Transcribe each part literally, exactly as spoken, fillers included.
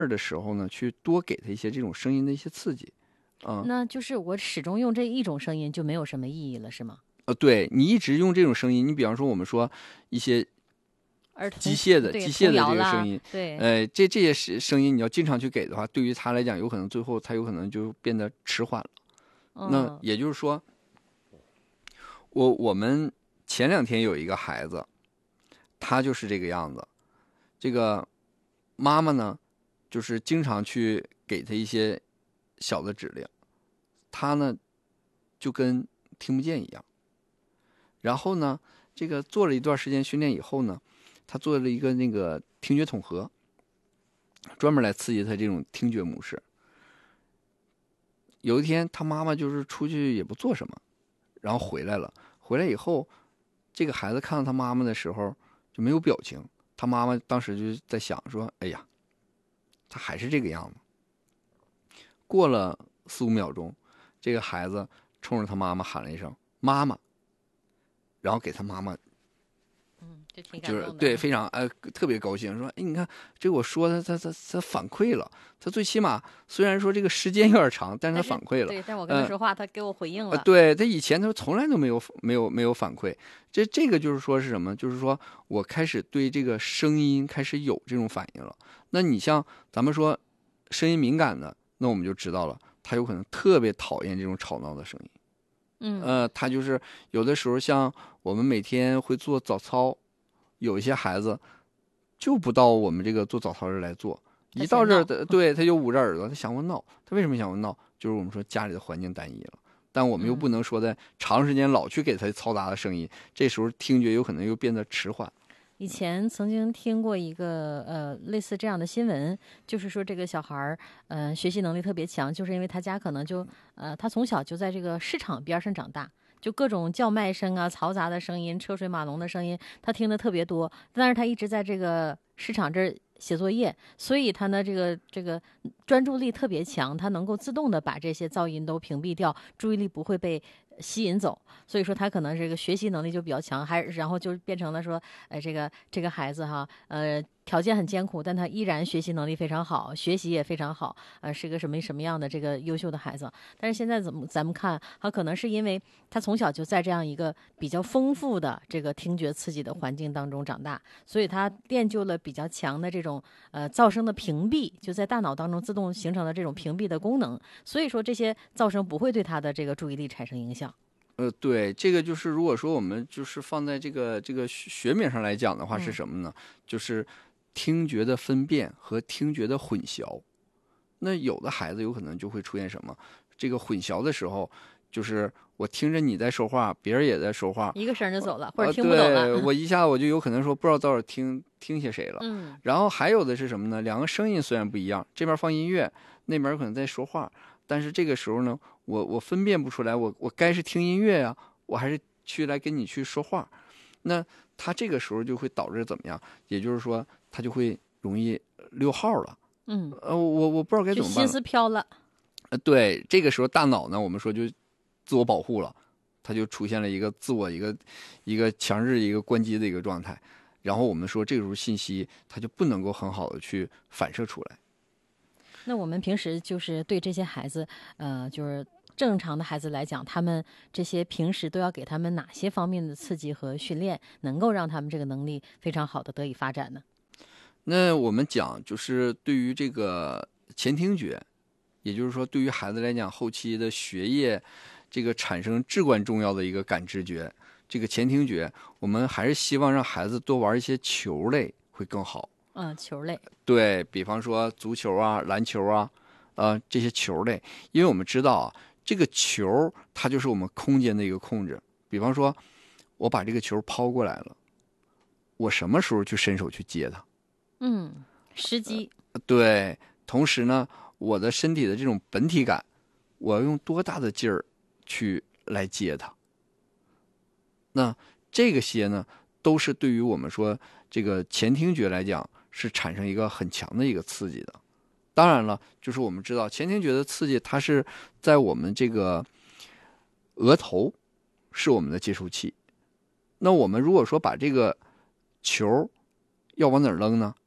的时候呢，去多给他一些这种声音的一些刺激，啊、 那就是我始终用这一种声音就没有什么意义了，是吗？ 呃，对你一直用这种声音，你比方说我们说一些儿童机械的对机械的这童谣啦， 个声音， 对， 呃，这这些声声音你要经常去给的话，对于他来讲，有可能最后他有可能就变得迟缓了。那嗯也就是说，我我们前两天有一个孩子，他就是这个样子。这个妈妈呢，就是经常去给他一些小的指令，他呢就跟听不见一样。然后呢，这个做了一段时间训练以后呢，他做了一个那个听觉统合，专门来刺激他这种听觉模式。有一天，他妈妈就是出去也不做什么，然后回来了。回来以后，这个孩子看到他妈妈的时候就没有表情。他妈妈当时就在想说：“哎呀，他还是这个样子。”过了四五秒钟，这个孩子冲着他妈妈喊了一声“妈妈”，然后给他妈妈嗯，就挺感就是动的。 对非常呃特别高兴，说：“哎，你看这个我说他他他他反馈了，他最起码虽然说这个时间有点长，但是他但是反馈了。 对，但我跟他嗯说话，他给我回应呃， 了。 对他以前他从来都没有没有没有反馈，这这个就是说是什么？就是说我开始对这个声音开始有这种反应了。那你像咱们说声音敏感的，那我们就知道了，他有可能特别讨厌这种吵闹的声音。 嗯呃，他就是有的时候像我们每天会做早操，有一些孩子就不到我们这个做早操日来做， 他嫌一到这儿， 闹他对他就捂着耳朵，他想我闹，他为什么想我闹？就是我们说家里的环境单一了。但我们又不嗯能说在长时间老去给他嘈杂的声音，这时候听觉有可能又变得迟缓。 以前曾经听过一个呃类似这样的新闻，就是说这个小孩儿呃学习能力特别强，就是因为他家可能就呃他从小就在这个市场边上长大，就各种叫卖声啊、嘈杂的声音、车水马龙的声音，他听得特别多。但是他一直在这个市场这儿写作业，所以他呢这个这个专注力特别强，他能够自动的把这些噪音都屏蔽掉，注意力不会被吸引走。所以说他可能这个学习能力就比较强，还然后就变成了说，呃，这个这个孩子哈，呃，条件很艰苦，但他依然学习能力非常好，学习也非常好，呃，是个什么什么样的这个优秀的孩子。但是现在怎么咱们看，他可能是因为他从小就在这样一个比较丰富的这个听觉刺激的环境当中长大，所以他练就了比较强的这种呃噪声的屏蔽，就在大脑当中自动形成了这种屏蔽的功能，所以说这些噪声不会对他的这个注意力产生影响。 呃，对，这个就是如果说我们就是放在这个这个学名上来讲的话，是嗯什么呢？就是听觉的分辨和听觉的混淆。那有的孩子有可能就会出现什么？这个混淆的时候，就是我听着你在说话，别人也在说话， 一个声就走了，或者呃， 听不懂了。 对我一下我就有可能说不知道到底听听些谁了。 嗯然后还有的是什么呢？两个声音虽然不一样，这边放音乐，那边可能在说话，但是这个时候呢，我我分辨不出来，我我该是听音乐呀、我还是去来跟你去说话。那他这个时候就会导致怎么样？也就是说，他就会容易溜号了。 嗯， 呃，我我不知道该就心怎么办了。 思飘了。 呃，对，这个时候大脑呢，我们说就自我保护了，它就出现了一个自我一个一个强制一个关机的一个状态。然后我们说这个时候信息它就不能够很好的去反射出来。 那我们平时就是对这些孩子，呃，就是正常的孩子来讲，他们这些平时都要给他们哪些方面的刺激和训练，能够让他们这个能力非常好的得以发展呢？ 那我们讲就是对于这个前听觉，也就是说对于孩子来讲，后期的学业这个产生至关重要的一个感知觉，这个前听觉，我们还是希望让孩子多玩一些球类会更好。 嗯，球类。 对，比方说足球啊、篮球啊，呃，这些球类，因为我们知道啊，这个球它就是我们空间的一个控制。比方说，我把这个球抛过来了，我什么时候去伸手去接它？ 嗯，时机。 对，同时呢，我的身体的这种本体感，我要用多大的劲儿去来接它？那这个些呢，都是对于我们说这个前听觉来讲，是产生一个很强的一个刺激的。当然了，就是我们知道前听觉的刺激，它是在我们这个额头是我们的接收器。那我们如果说把这个球要往哪儿扔呢？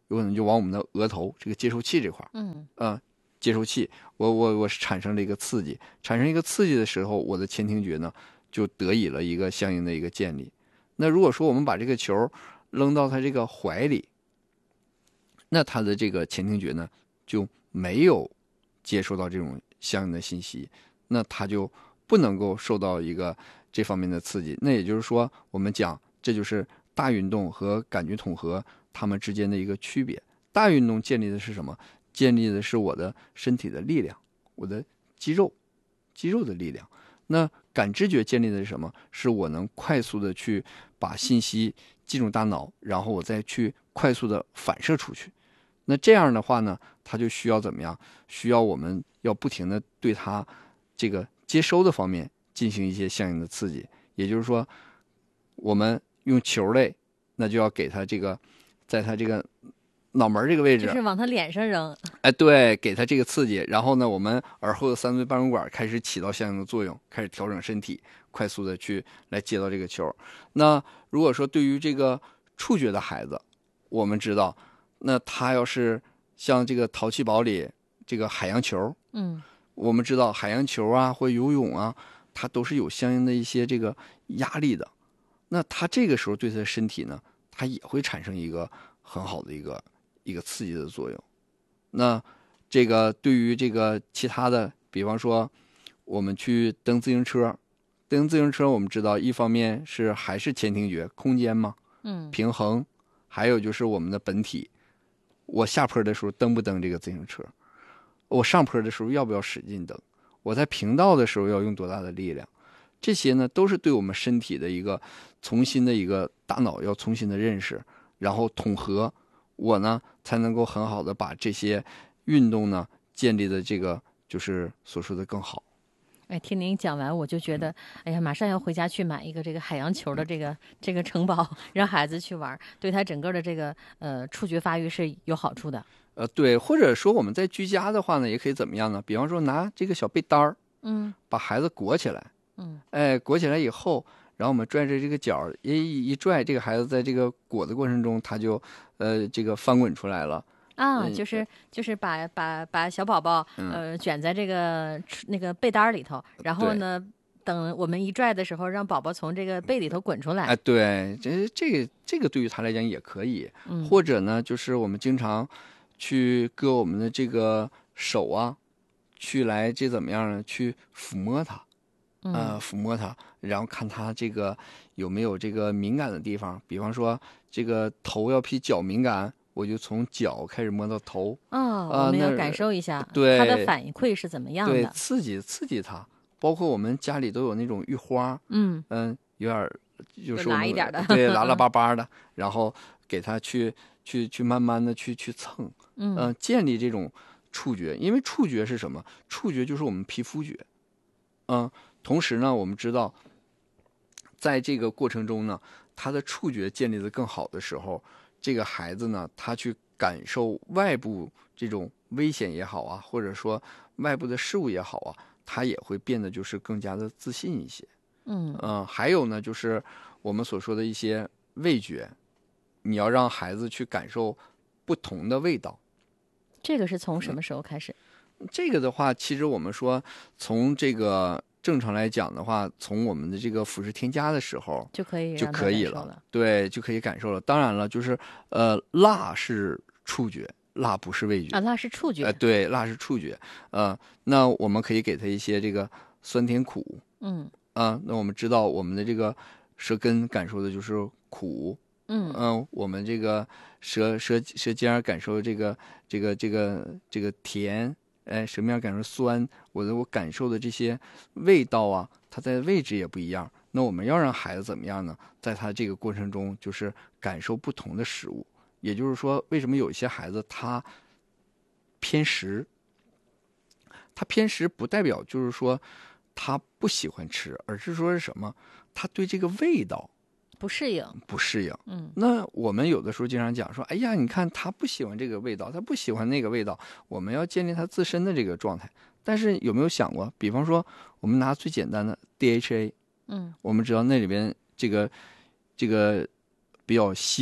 有可能就往我们的额头这个接收器这块儿， 嗯呃，接收器，我我我是产生了一个刺激，产生一个刺激的时候，我的前庭觉呢就得以了一个相应的一个建立。那如果说我们把这个球扔到他这个怀里，那他的这个前庭觉呢就没有接收到这种相应的信息，那他就不能够受到一个这方面的刺激。那也就是说，我们讲这就是大运动和感觉统合它们之间的一个区别。大运动建立的是什么？建立的是我的身体的力量，我的肌肉，肌肉的力量。那感知觉建立的是什么？是我能快速的去把信息进入大脑，然后我再去快速的反射出去。那这样的话呢，它就需要怎么样？需要我们要不停的对它这个接收的方面进行一些相应的刺激。也就是说，我们用球类，那就要给它这个，在它这个脑门这个位置， 就是往他脸上扔。 哎，对，给它这个刺激，然后呢，我们耳后的三椎半规管开始起到相应的作用，开始调整身体，快速的去来接到这个球。那如果说对于这个触觉的孩子，我们知道，那他要是像这个淘气堡里这个海洋球， 嗯， 我们知道海洋球啊或游泳啊，它都是有相应的一些这个压力的。那他这个时候对他的身体呢，它也会产生一个很好的一个一个刺激的作用。那这个对于这个其他的，比方说我们去蹬自行车，蹬自行车我们知道一方面是还是前庭觉空间嘛， 嗯， 平衡，还有就是我们的本体。我下坡的时候蹬不蹬这个自行车，我上坡的时候要不要使劲蹬，我在平道的时候要用多大的力量，这些呢都是对我们身体的一个重新的一个大脑要重新的认识，然后统合，我呢才能够很好的把这些运动呢建立的这个就是所说的更好。 哎，听您讲完，我就觉得，哎呀，马上要回家去买一个这个海洋球的这个这个城堡，让孩子去玩，对他整个的这个呃触觉发育是有好处的。 呃，对，或者说我们在居家的话呢，也可以怎么样呢？比方说拿这个小被单儿， 嗯， 把孩子裹起来， 嗯， 哎，裹起来以后，然后我们拽着这个脚一一拽，这个孩子在这个裹的过程中，他就呃这个翻滚出来了。 啊， 嗯就是就是把把把小宝宝呃卷在这个那个被单里头，然后呢，等我们一拽的时候，让宝宝从这个被里头滚出来。 哎，对，这这个这个对于他来讲也可以， 嗯， 或者呢，就是我们经常去搁我们的这个手啊，去来这怎么样呢？去抚摸它，呃，抚摸它，然后看它这个有没有这个敏感的地方，比方说这个头要比脚敏感。我就从脚开始摸到头， 哦， 呃、 我们要感受一下对它的反馈是怎么样的， 对，刺激刺激它。包括我们家里都有那种玉花， 嗯嗯，有点就是拉一点的， 对，拉拉巴巴的，然后给它去去去慢慢的去去蹭， 嗯、 呃，建立这种触觉。因为触觉是什么？触觉就是我们皮肤觉，嗯、呃，同时呢，我们知道，在这个过程中呢，他的触觉建立的更好的时候。这个孩子呢，他去感受外部这种危险也好啊，或者说外部的事物也好啊，他也会变得就是更加的自信一些。 嗯嗯、呃，还有呢，就是我们所说的一些味觉，你要让孩子去感受不同的味道。 这个是从什么时候开始？ 嗯、这个的话，其实我们说从这个。正常来讲的话，从我们的这个辅食添加的时候就可以就可以了， 了对，就可以感受了。当然了，就是呃，辣是触觉，辣不是味觉啊，辣是触觉， 呃，对，辣是触觉，呃，那我们可以给他一些这个酸甜苦， 嗯啊、呃，那我们知道我们的这个舌根感受的就是苦， 嗯嗯、呃，我们这个舌舌舌尖感受这个这个这个这个甜。哎，舌面感受酸，我的我感受的这些味道啊，它在位置也不一样。那我们要让孩子怎么样呢？在他这个过程中，就是感受不同的食物。也就是说，为什么有一些孩子他偏食？他偏食不代表就是说他不喜欢吃，而是说是什么？他对这个味道不适应， 不适应。 嗯， 那我们有的时候经常讲说，哎呀，你看他不喜欢这个味道，他不喜欢那个味道，我们要建立他自身的这个状态。但是有没有想过，比方说我们拿最简单的 D H A， 嗯， 我们知道那里边这个这个比较腥，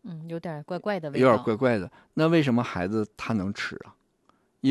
嗯，有点怪怪的味道， 有点怪怪的。那为什么孩子他能吃啊？